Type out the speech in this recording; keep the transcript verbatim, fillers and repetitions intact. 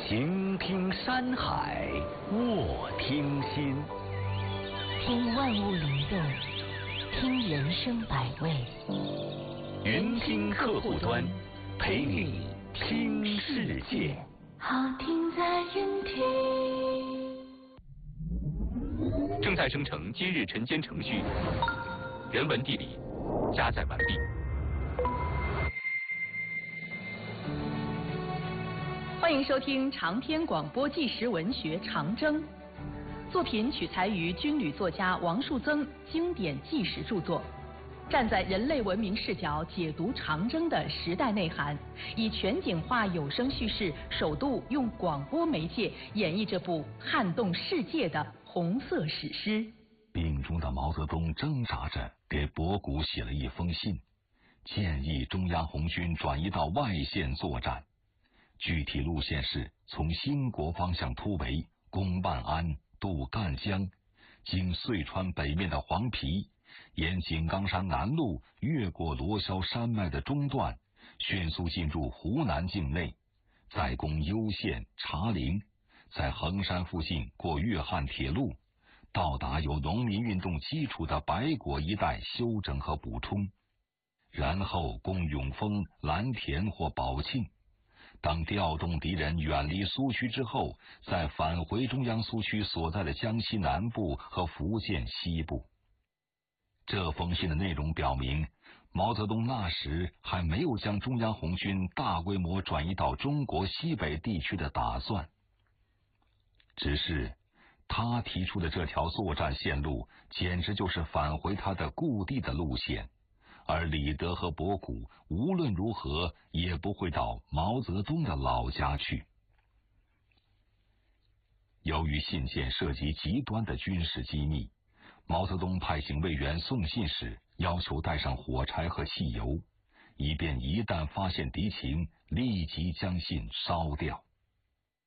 平听山海，卧听心， 听万物灵动，听人生百味。 云听客户端，陪你听世界。 好听在云听。 正在生成今日晨间程序，人文地理加载完毕。 欢迎收听长篇广播纪实文学《长征》，作品取材于军旅作家王树增经典纪实著作，站在人类文明视角解读长征的时代内涵，以全景化有声叙事，首度用广播媒介演绎这部撼动世界的红色史诗。 病中的毛泽东挣扎着给博古写了一封信，建议中央红军转移到外线作战。具体路线是从兴国方向突围，攻万安，渡赣江，经遂川北面的黄陂，沿井冈山南路越过罗霄山脉的中段，迅速进入湖南境内，再攻攸县、茶陵，在衡山附近过粤汉铁路，到达有农民运动基础的白果一带休整和补充，然后攻永丰、蓝田或宝庆。当调动敌人远离苏区之后，再返回中央苏区所在的江西南部和福建西部。这封信的内容表明，毛泽东那时还没有将中央红军大规模转移到中国西北地区的打算。只是他提出的这条作战线路，简直就是返回他的故地的路线。而李德和博古无论如何也不会到毛泽东的老家去。由于信件涉及极端的军事机密，毛泽东派警卫员送信时要求带上火柴和汽油，以便一旦发现敌情，立即将信烧掉。